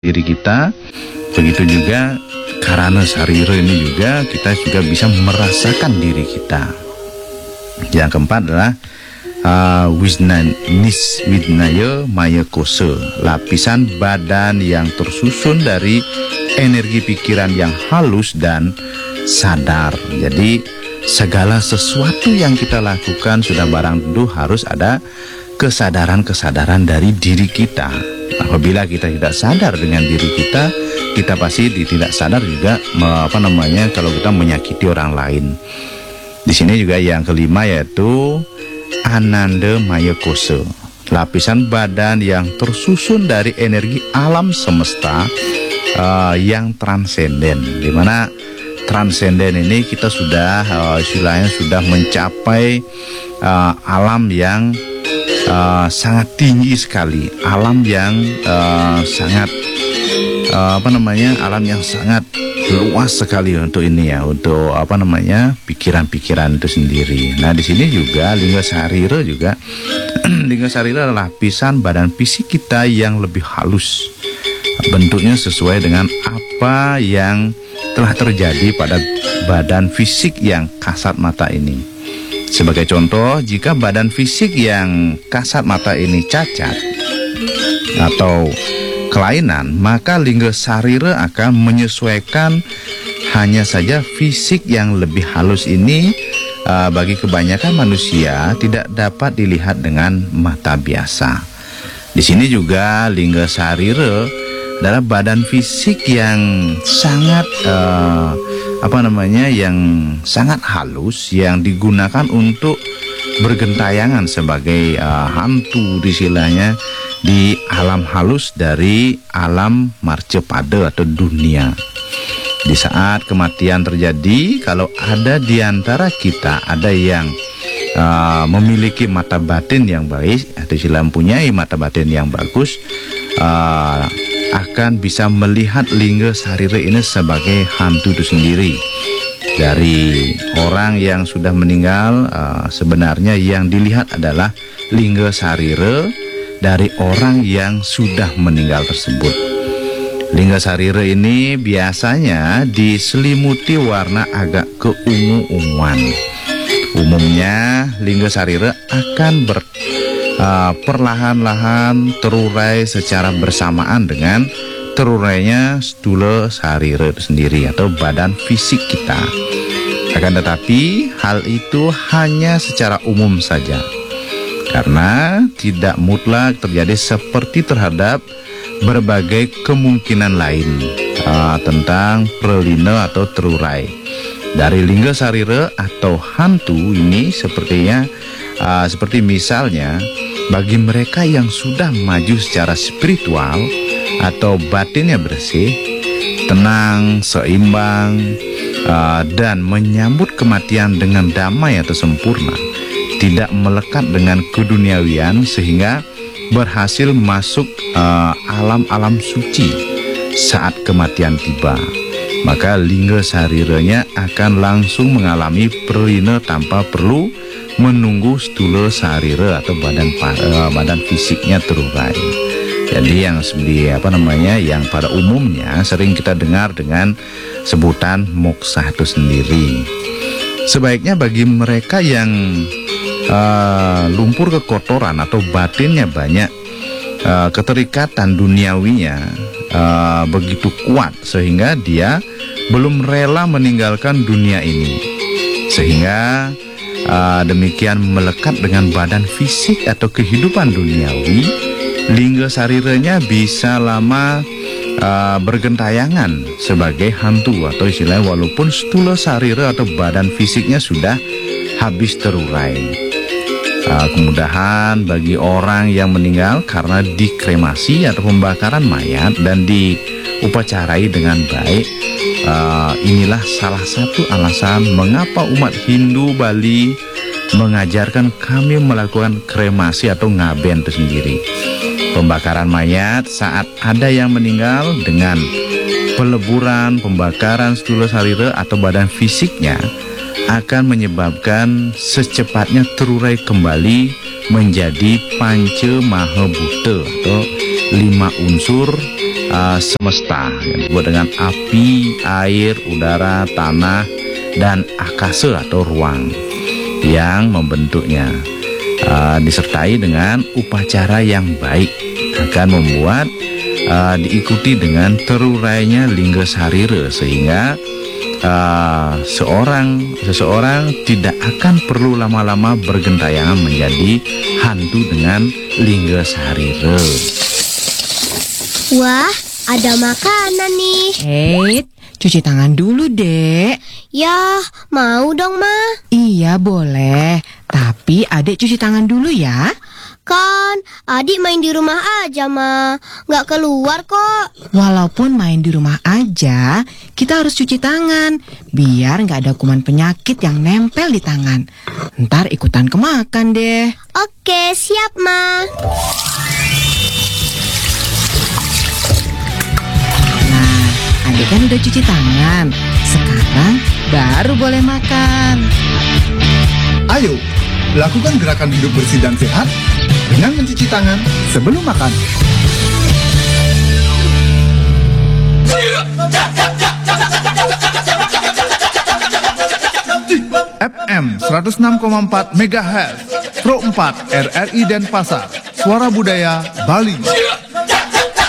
diri kita. Begitu juga karana sarira ini juga kita juga bisa merasakan diri kita. Yang keempat adalah Wisnaya Maya Kosa, lapisan badan yang tersusun dari energi pikiran yang halus dan sadar. Jadi segala sesuatu yang kita lakukan sudah barang tentu harus ada kesadaran dari diri kita. Apabila kita tidak sadar dengan diri kita, kita pasti tidak sadar juga kalau kita menyakiti orang lain. Di sini juga yang kelima yaitu Ananda Maya Kosa, lapisan badan yang tersusun dari energi alam semesta yang transenden, di mana transenden ini kita sudah istilahnya sudah mencapai alam yang sangat tinggi sekali, alam yang alam yang sangat luas sekali untuk ini ya, untuk pikiran-pikiran itu sendiri. Nah, di sini juga lingga sarira juga lingga sarira adalah lapisan badan fisik kita yang lebih halus, bentuknya sesuai dengan apa yang telah terjadi pada badan fisik yang kasat mata ini. Sebagai contoh, jika badan fisik yang kasat mata ini cacat atau kelainan, maka lingga sarira akan menyesuaikan. Hanya saja fisik yang lebih halus ini bagi kebanyakan manusia tidak dapat dilihat dengan mata biasa. Di sini juga lingga sarira adalah badan fisik yang sangat yang sangat halus, yang digunakan untuk bergentayangan sebagai hantu istilahnya di alam halus dari alam marcepada atau dunia. Di saat kematian terjadi, kalau ada di antara kita ada yang memiliki mata batin yang baik atau istilah mempunyai mata batin yang bagus, akan bisa melihat lingga sarira ini sebagai hantu itu sendiri. Dari orang yang sudah meninggal, sebenarnya yang dilihat adalah lingga sarira dari orang yang sudah meninggal tersebut. Lingga sarira ini biasanya diselimuti warna agak keungu-unguan. Umumnya lingga sarira akan perlahan-lahan terurai secara bersamaan dengan terurainya stula sarira itu sendiri atau badan fisik kita. Akan tetapi hal itu hanya secara umum saja, karena tidak mutlak terjadi seperti terhadap berbagai kemungkinan lain tentang prelina atau terurai dari lingga sarira atau hantu ini. Seperti misalnya bagi mereka yang sudah maju secara spiritual atau batinnya bersih, tenang, seimbang, dan menyambut kematian dengan damai atau sempurna, tidak melekat dengan keduniawian sehingga berhasil masuk alam-alam suci saat kematian tiba, maka lingga sariranya akan langsung mengalami prelina tanpa perlu menunggu stula sarira atau badan fisiknya terurai. Jadi yang pada umumnya sering kita dengar dengan sebutan moksa itu sendiri. Sebaiknya bagi mereka yang lumpur kekotoran atau batinnya banyak keterikatan duniawinya begitu kuat sehingga dia belum rela meninggalkan dunia ini, sehingga demikian melekat dengan badan fisik atau kehidupan duniawi, lingga sariranya bisa lama bergentayangan sebagai hantu atau istilahnya walaupun stula sarira atau badan fisiknya sudah habis terurai. Kemudahan bagi orang yang meninggal karena dikremasi atau pembakaran mayat dan diupacarai dengan baik. Inilah salah satu alasan mengapa umat Hindu Bali mengajarkan kami melakukan kremasi atau ngaben itu sendiri. Pembakaran mayat saat ada yang meninggal dengan peleburan, pembakaran stula sarira atau badan fisiknya akan menyebabkan secepatnya terurai kembali menjadi panca maha buta atau 5 unsur semesta yang disebut dengan api, air, udara, tanah, dan akase atau ruang yang membentuknya. Disertai dengan upacara yang baik akan membuat diikuti dengan terurainya lingga sarira, sehingga seseorang tidak akan perlu lama-lama bergentayangan menjadi hantu dengan lingga sarira. Wah, ada makanan nih. Cuci tangan dulu, Dek. Ya, mau dong, Ma. Iya, boleh. Tapi Adek cuci tangan dulu ya. Kan, adik main di rumah aja, Ma. Nggak keluar kok. Walaupun main di rumah aja, kita harus cuci tangan. Biar nggak ada kuman penyakit yang nempel di tangan. Ntar ikutan kemakan deh. Oke, siap, Ma. Adek kan udah cuci tangan. Sekarang baru boleh makan. Ayo, lakukan gerakan hidup bersih dan sehat dengan mencuci tangan sebelum makan. FM 106,4 MHz Pro 4 RRI Denpasar, Suara Budaya Bali.